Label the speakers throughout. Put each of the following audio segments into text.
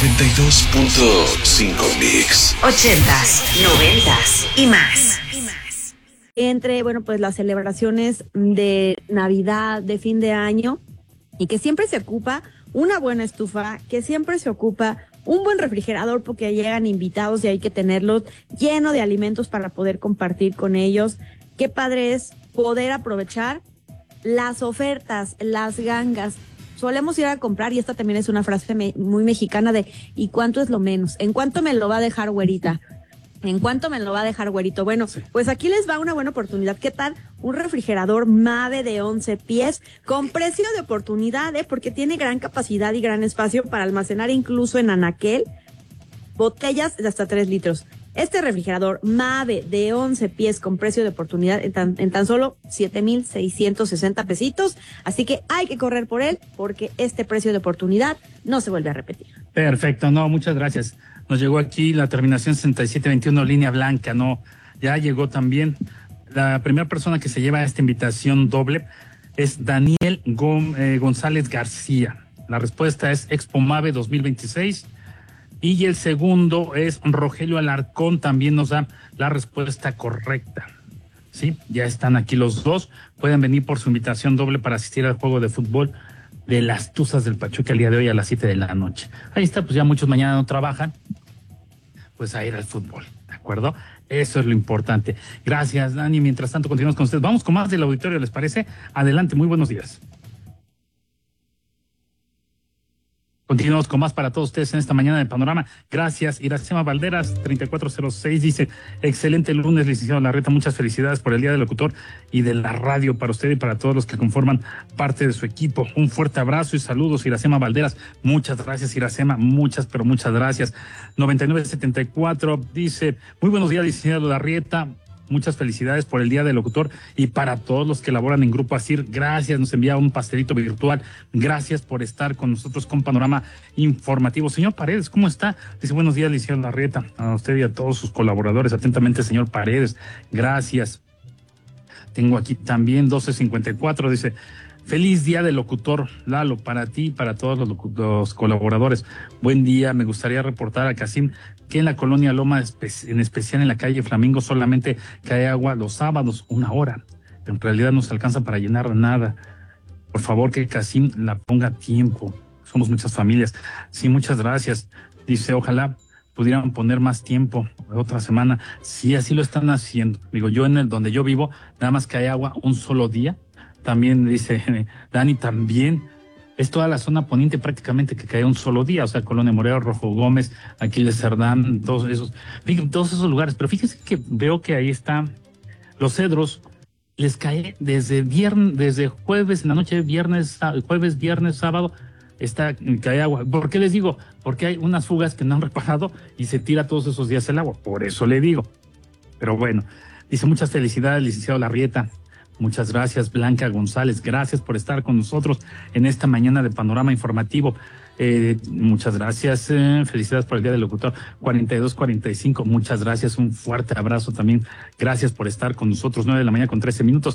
Speaker 1: 92.5 Mix.
Speaker 2: 80s, 90s y más.
Speaker 3: Entre, pues las celebraciones de Navidad, de fin de año, y que siempre se ocupa una buena estufa, que siempre se ocupa un buen refrigerador porque llegan invitados y hay que tenerlos lleno de alimentos para poder compartir con ellos. Qué padre es poder aprovechar las ofertas, las gangas. Solemos ir a comprar, y esta también es una frase muy mexicana de ¿y cuánto es lo menos? ¿En cuánto me lo va a dejar, güerita? ¿En cuánto me lo va a dejar, güerito? Bueno, pues aquí les va una buena oportunidad. ¿Qué tal? Un refrigerador Mave de 11 pies con precio de oportunidad, porque tiene gran capacidad y gran espacio para almacenar incluso en anaquel botellas de hasta 3 litros. Este refrigerador Mave de 11 pies con precio de oportunidad en tan solo 7,660 pesitos. Así que hay que correr por él porque este precio de oportunidad no se vuelve a repetir.
Speaker 4: Perfecto, muchas gracias. Nos llegó aquí la terminación 6721, línea blanca, ya llegó también. La primera persona que se lleva esta invitación doble es Daniel González García. La respuesta es Expo Mave 2026. Y el segundo es Rogelio Alarcón, también nos da la respuesta correcta. Sí, ya están aquí los dos. Pueden venir por su invitación doble para asistir al juego de fútbol de las Tuzas del Pachuca el día de hoy a las 7 de la noche. Ahí está, pues ya muchos mañana no trabajan, pues a ir al fútbol, ¿de acuerdo? Eso es lo importante. Gracias, Dani. Mientras tanto, continuamos con ustedes. Vamos con más del auditorio, ¿les parece? Adelante, muy buenos días. Continuamos con más para todos ustedes en esta mañana de Panorama. Gracias. Iracema Valderas, 3406, dice, excelente lunes, licenciado Larreta, muchas felicidades por el Día del Locutor y de la radio para usted y para todos los que conforman parte de su equipo. Un fuerte abrazo y saludos, Iracema Valderas. Muchas gracias, Iracema, muchas gracias. 9974 dice, muy buenos días, licenciado Larreta. Muchas felicidades por el Día del Locutor y para todos los que laboran en Grupo ASIR. Gracias, nos envía un pastelito virtual. Gracias por estar con nosotros con Panorama Informativo. Señor Paredes, ¿cómo está? Dice, buenos días, licenciado Larreta. A usted y a todos sus colaboradores. Atentamente, señor Paredes. Gracias. Tengo aquí también 1254, dice, feliz Día del Locutor, Lalo, para ti y para todos los colaboradores. Buen día, me gustaría reportar a Casim que en la colonia Loma, en especial en la calle Flamingo, solamente cae agua los sábados, 1 hora. En realidad no se alcanza para llenar nada. Por favor, que Casim la ponga a tiempo. Somos muchas familias. Sí, muchas gracias. Dice, ojalá pudieran poner más tiempo, otra semana. Sí, así lo están haciendo. Digo, yo donde yo vivo, nada más cae agua un solo día. También dice Dani, también es toda la zona poniente prácticamente que cae un solo día, o sea, Colonia Moreo, Rojo Gómez, Aquiles Cerdán, todos esos lugares. Pero fíjense que veo que ahí está Los Cedros, les cae desde jueves en la noche, jueves, viernes, sábado, cae agua. ¿Por qué les digo? Porque hay unas fugas que no han reparado y se tira todos esos días el agua, por eso le digo. Pero bueno, dice, muchas felicidades, licenciado Larrieta. Muchas gracias, Blanca González. Gracias por estar con nosotros en esta mañana de Panorama Informativo. Muchas gracias. Felicidades por el Día del Locutor. 4245. Muchas gracias. Un fuerte abrazo también. Gracias por estar con nosotros. 9 de la mañana con 13 minutos.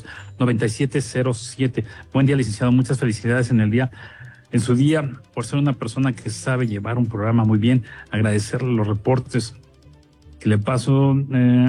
Speaker 4: 9707. Buen día, licenciado. Muchas felicidades en su día, por ser una persona que sabe llevar un programa muy bien. Agradecerle los reportes que le paso.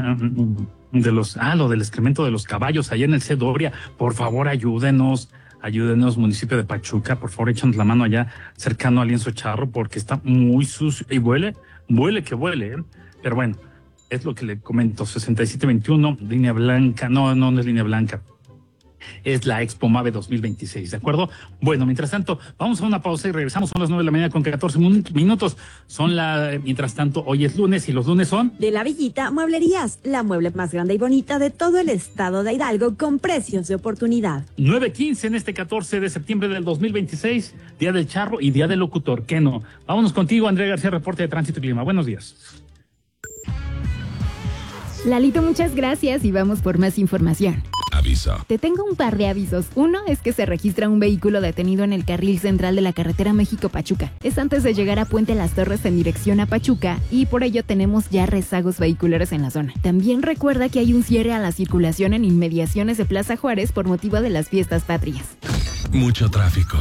Speaker 4: Lo del excremento de los caballos allá en el C. Doria, por favor ayúdenos, municipio de Pachuca, por favor échanos la mano allá cercano al Lienzo Charro porque está muy sucio y huele que huele, pero bueno, es lo que le comento. 6721, línea blanca, no es línea blanca, es la Expo Mave 2026, ¿de acuerdo? Bueno, mientras tanto, vamos a una pausa y regresamos. Son las 9 de la mañana con 14 minutos. Mientras tanto, hoy es lunes y los lunes son...
Speaker 3: De La Villita Mueblerías, la mueble más grande y bonita de todo el estado de Hidalgo, con precios de oportunidad.
Speaker 4: 9:15 en este 14 de septiembre del 2026, Día del Charro y Día del Locutor. ¿Qué no? Vámonos contigo, Andrea García, reporte de Tránsito y Clima. Buenos días.
Speaker 5: Lalito, muchas gracias y vamos por más información.
Speaker 1: Aviso.
Speaker 5: Te tengo un par de avisos. Uno es que se registra un vehículo detenido en el carril central de la carretera México-Pachuca. Es antes de llegar a Puente Las Torres en dirección a Pachuca y por ello tenemos ya rezagos vehiculares en la zona. También recuerda que hay un cierre a la circulación en inmediaciones de Plaza Juárez por motivo de las fiestas patrias.
Speaker 1: Mucho tráfico.